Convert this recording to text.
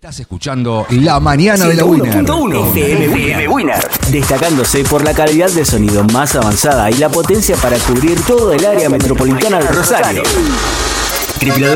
Estás escuchando La Mañana de la Winner. 101.1 FM Winner. Destacándose por la calidad de sonido más avanzada y la potencia para cubrir todo el área metropolitana de Rosario.